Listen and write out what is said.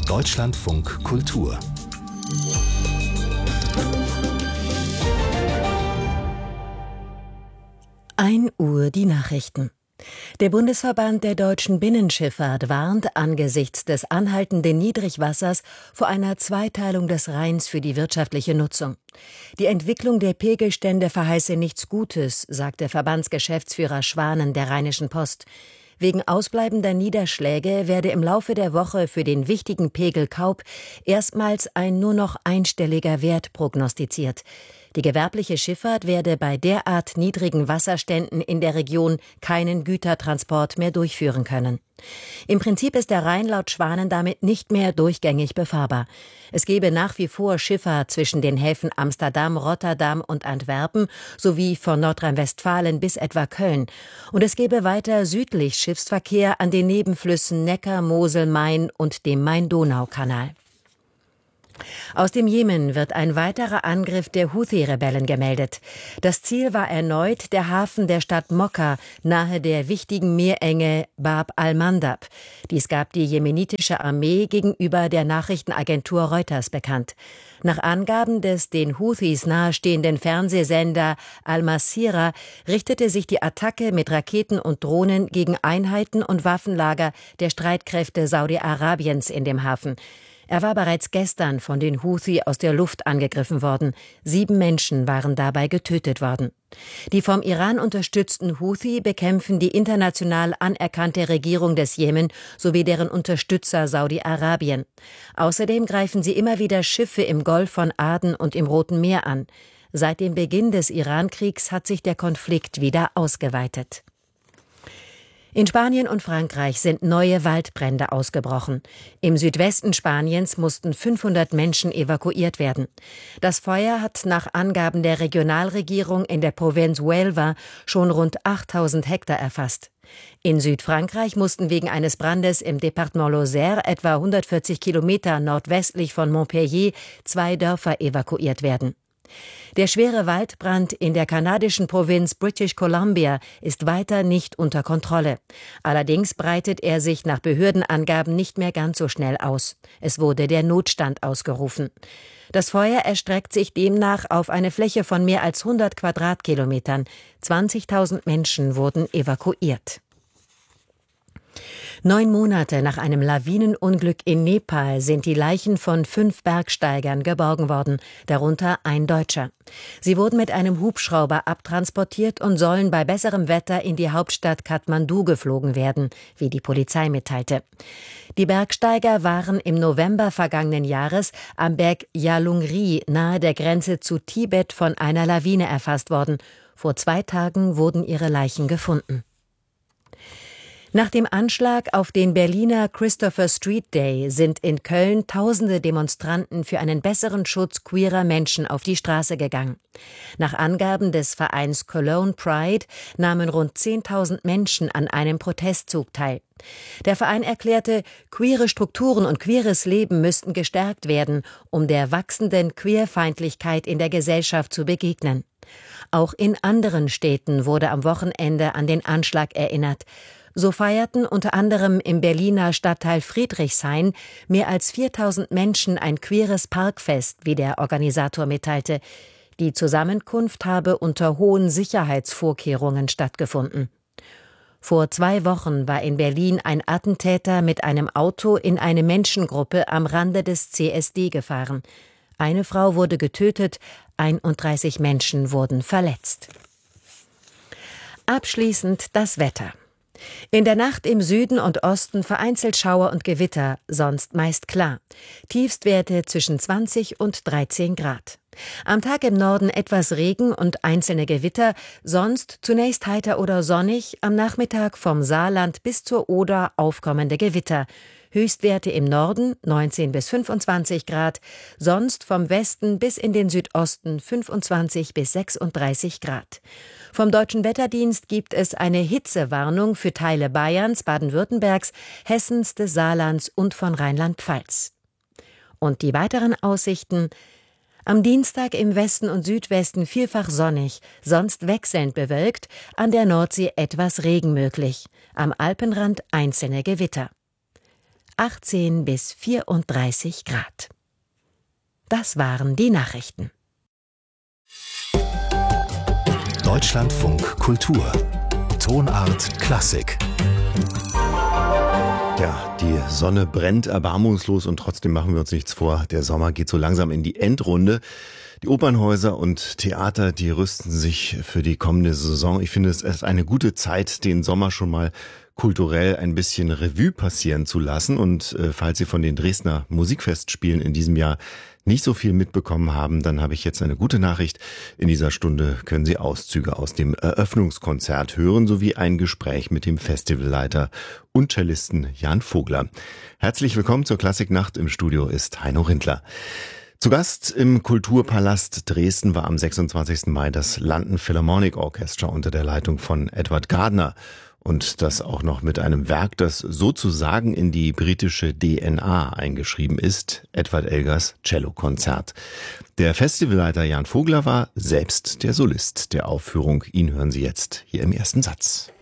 Deutschlandfunk Kultur. 1 Uhr die Nachrichten. Der Bundesverband der deutschen Binnenschifffahrt warnt angesichts des anhaltenden Niedrigwassers vor einer Zweiteilung des Rheins für die wirtschaftliche Nutzung. Die Entwicklung der Pegelstände verheiße nichts Gutes, sagt der Verbandsgeschäftsführer Schwanen der Rheinischen Post. Wegen ausbleibender Niederschläge werde im Laufe der Woche für den wichtigen Pegel Kaub erstmals ein nur noch einstelliger Wert prognostiziert. Die gewerbliche Schifffahrt werde bei derart niedrigen Wasserständen in der Region keinen Gütertransport mehr durchführen können. Im Prinzip ist der Rhein laut Schwanen damit nicht mehr durchgängig befahrbar. Es gebe nach wie vor Schifffahrt zwischen den Häfen Amsterdam, Rotterdam und Antwerpen sowie von Nordrhein-Westfalen bis etwa Köln. Und es gebe weiter südlich Schiffsverkehr an den Nebenflüssen Neckar, Mosel, Main und dem Main-Donau-Kanal. Aus dem Jemen wird ein weiterer Angriff der Houthi-Rebellen gemeldet. Das Ziel war erneut der Hafen der Stadt Mokka nahe der wichtigen Meerenge Bab al-Mandab. Dies gab die jemenitische Armee gegenüber der Nachrichtenagentur Reuters bekannt. Nach Angaben des den Houthis nahestehenden Fernsehsender Al-Masirah richtete sich die Attacke mit Raketen und Drohnen gegen Einheiten und Waffenlager der Streitkräfte Saudi-Arabiens in dem Hafen. Er war bereits gestern von den Houthi aus der Luft angegriffen worden. 7 Menschen waren dabei getötet worden. Die vom Iran unterstützten Houthi bekämpfen die international anerkannte Regierung des Jemen sowie deren Unterstützer Saudi-Arabien. Außerdem greifen sie immer wieder Schiffe im Golf von Aden und im Roten Meer an. Seit dem Beginn des Iran-Kriegs hat sich der Konflikt wieder ausgeweitet. In Spanien und Frankreich sind neue Waldbrände ausgebrochen. Im Südwesten Spaniens mussten 500 Menschen evakuiert werden. Das Feuer hat nach Angaben der Regionalregierung in der Provinz Huelva schon rund 8000 Hektar erfasst. In Südfrankreich mussten wegen eines Brandes im Departement Lozère, etwa 140 Kilometer nordwestlich von Montpellier, 2 Dörfer evakuiert werden. Der schwere Waldbrand in der kanadischen Provinz British Columbia ist weiter nicht unter Kontrolle. Allerdings breitet er sich nach Behördenangaben nicht mehr ganz so schnell aus. Es wurde der Notstand ausgerufen. Das Feuer erstreckt sich demnach auf eine Fläche von mehr als 100 Quadratkilometern. 20.000 Menschen wurden evakuiert. 9 Monate nach einem Lawinenunglück in Nepal sind die Leichen von 5 Bergsteigern geborgen worden, darunter ein Deutscher. Sie wurden mit einem Hubschrauber abtransportiert und sollen bei besserem Wetter in die Hauptstadt Kathmandu geflogen werden, wie die Polizei mitteilte. Die Bergsteiger waren im November vergangenen Jahres am Berg Yalungri nahe der Grenze zu Tibet von einer Lawine erfasst worden. Vor 2 Tagen wurden ihre Leichen gefunden. Nach dem Anschlag auf den Berliner Christopher Street Day sind in Köln tausende Demonstranten für einen besseren Schutz queerer Menschen auf die Straße gegangen. Nach Angaben des Vereins Cologne Pride nahmen rund 10.000 Menschen an einem Protestzug teil. Der Verein erklärte, queere Strukturen und queeres Leben müssten gestärkt werden, um der wachsenden Queerfeindlichkeit in der Gesellschaft zu begegnen. Auch in anderen Städten wurde am Wochenende an den Anschlag erinnert. So feierten unter anderem im Berliner Stadtteil Friedrichshain mehr als 4.000 Menschen ein queeres Parkfest, wie der Organisator mitteilte. Die Zusammenkunft habe unter hohen Sicherheitsvorkehrungen stattgefunden. Vor 2 Wochen war in Berlin ein Attentäter mit einem Auto in eine Menschengruppe am Rande des CSD gefahren. Eine Frau wurde getötet, 31 Menschen wurden verletzt. Abschließend das Wetter. In der Nacht im Süden und Osten vereinzelt Schauer und Gewitter, sonst meist klar. Tiefstwerte zwischen 20 und 13 Grad. Am Tag im Norden etwas Regen und einzelne Gewitter, sonst zunächst heiter oder sonnig, am Nachmittag vom Saarland bis zur Oder aufkommende Gewitter. Höchstwerte im Norden 19 bis 25 Grad, sonst vom Westen bis in den Südosten 25 bis 36 Grad. Vom Deutschen Wetterdienst gibt es eine Hitzewarnung für Teile Bayerns, Baden-Württembergs, Hessens, des Saarlands und von Rheinland-Pfalz. Und die weiteren Aussichten: Am Dienstag im Westen und Südwesten vielfach sonnig, sonst wechselnd bewölkt, an der Nordsee etwas Regen möglich, am Alpenrand einzelne Gewitter. 18 bis 34 Grad. Das waren die Nachrichten. Deutschlandfunk Kultur. Tonart Klassik. Ja, die Sonne brennt erbarmungslos und trotzdem machen wir uns nichts vor. Der Sommer geht so langsam in die Endrunde. Die Opernhäuser und Theater, die rüsten sich für die kommende Saison. Ich finde, es ist eine gute Zeit, den Sommer schon mal kulturell ein bisschen Revue passieren zu lassen. Und falls Sie von den Dresdner Musikfestspielen in diesem Jahr nicht so viel mitbekommen haben, dann habe ich jetzt eine gute Nachricht. In dieser Stunde können Sie Auszüge aus dem Eröffnungskonzert hören, sowie ein Gespräch mit dem Festivalleiter und Cellisten Jan Vogler. Herzlich willkommen zur Klassiknacht. Im Studio ist Heino Rindler. Zu Gast im Kulturpalast Dresden war am 26. Mai das London Philharmonic Orchestra unter der Leitung von Edward Gardner. Und das auch noch mit einem Werk, das sozusagen in die britische DNA eingeschrieben ist, Edward Elgars Cellokonzert. Der Festivalleiter Jan Vogler war selbst der Solist der Aufführung. Ihn hören Sie jetzt hier im ersten Satz.